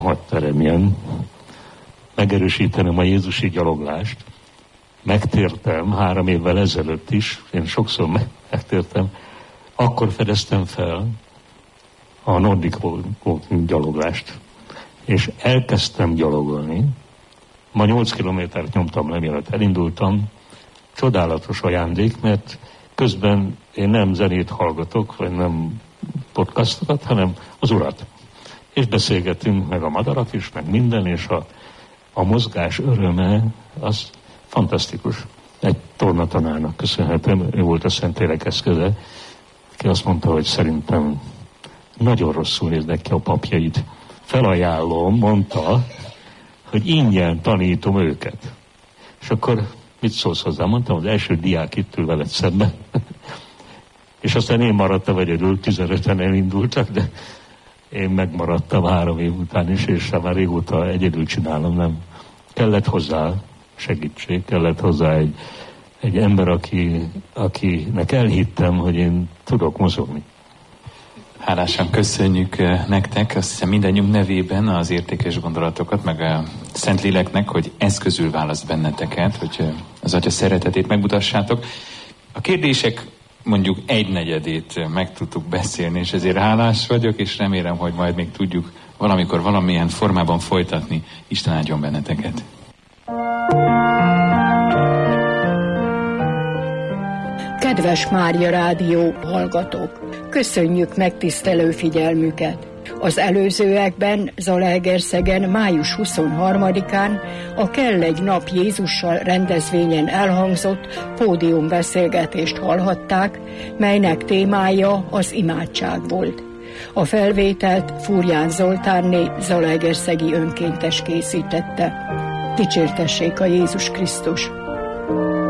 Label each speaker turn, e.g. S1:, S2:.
S1: hadd teremjen, megerősítenem a jézusi gyaloglást. Megtértem 3 évvel ezelőtt is, én sokszor megtértem, akkor fedeztem fel a Nordic Walking gyaloglást, és elkezdtem gyalogolni. Ma 8 kilométert nyomtam le, mielőtt elindultam. Csodálatos ajándék, mert közben én nem zenét hallgatok, vagy nem podcastokat, hanem az Urat. És beszélgetünk, meg a madarak is, meg minden, és a mozgás öröme, az fantasztikus. Egy tornatanárnak köszönhetem, ő volt a Szentlélek eszköze, ki azt mondta, hogy szerintem nagyon rosszul néznek ki a papjaid. Felajánlom, mondta, hogy ingyen tanítom őket. És akkor mit szólsz hozzá? Mondtam, az első diák itt ül veled szemben. És aztán én maradtam egyedül, 15-en elindultak, de én megmaradtam 3 év után is, és már régóta egyedül csinálom, nem. Kellett hozzá segítség, kellett hozzá egy ember, akinek elhittem, hogy én tudok mozogni.
S2: Hálásan köszönjük nektek, azt hiszem mindannyiunk nevében az értékes gondolatokat, meg a Szentléleknek, hogy eszközül választ benneteket, hogy az Atya szeretetét megmutassátok. A kérdések mondjuk 1/4 meg tudtuk beszélni, és ezért hálás vagyok, és remélem, hogy majd még tudjuk valamikor valamilyen formában folytatni. Isten áldjon benneteket!
S3: Kedves Mária Rádió hallgatók! Köszönjük megtisztelő figyelmüket! Az előzőekben Zalaegerszegen május 23-án a Kell egy nap Jézussal rendezvényen elhangzott pódiumbeszélgetést hallhatták, melynek témája az imádság volt. A felvételt Fúrján Zoltánné zalaegerszegi önkéntes készítette. Dicsértessék a Jézus Krisztus!